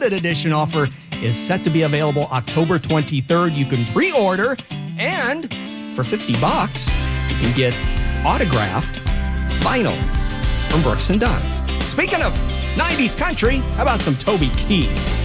limited edition offer is set to be available October 23rd. You can pre-order, and for $50, you can get autographed vinyl from Brooks and Dunn. Speaking of 90s country, how about some Toby Keith?